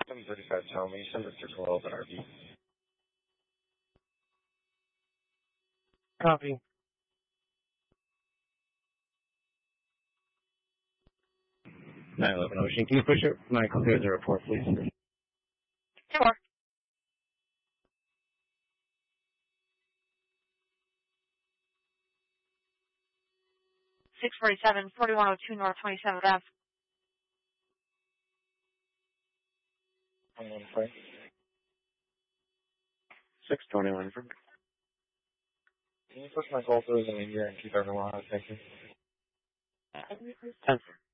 735 tell me, send us to 12 at RV. Copy. 911 Ocean. Can you push it? Michael, here's a report, please. Sure. 647, 4102 North 27th Ave. 115. 621 from. Can you push my call through the media and keep everyone on? Thank you. 10.